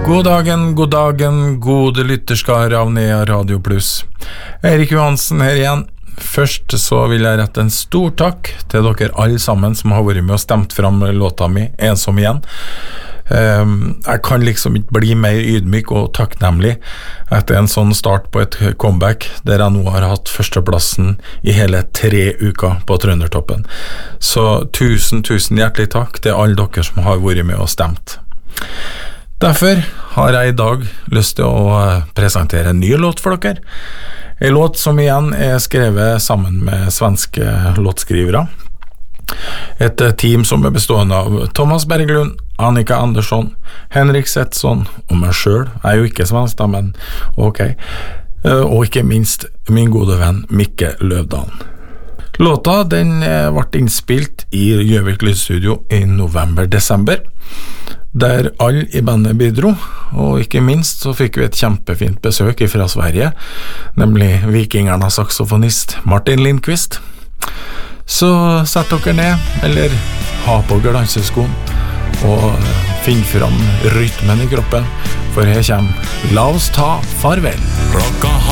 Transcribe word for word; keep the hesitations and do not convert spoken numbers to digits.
God dagen, god dagen, gode lytterskare av Nea Radio Plus. Erik Johansen her igjen. Først så vil jeg rette en stor takk til dere alle sammen som har vært med og stemt fram låta mi, Ensom igjen. Um, jeg kan liksom ikke bli mer ydmyk og takknemlig etter en sånn start på et comeback der jeg nå har hatt førsteplassen i hele tre uker på Trøndertoppen. Så tusen, tusen hjertelig takk til alle dere som har vært med og stemt. Derfor har jeg i dag lyst til å presentere en ny låt for dere. En låt som igjen er skrevet sammen med svenske låtskrivere. Et team som er bestående av Thomas Berglund, Annika Andersson, Henrik Setson og meg selv. Jeg er jo ikke svensk da, men ok. Og ikke minst min gode venn Mikke Løvdalen. Låta den ble innspilt i Gjøvik Lydstudio i november-desember, der alle i bandet bidro, og ikke minst så fikk vi et kjempefint besøk fra Sverige, nemlig Vikingernas saksofonist Martin Lindqvist. Så sett dere ned, eller ha på glanseskoen, og finn fram rytmen i kroppen, for her kommer La oss ta farvel.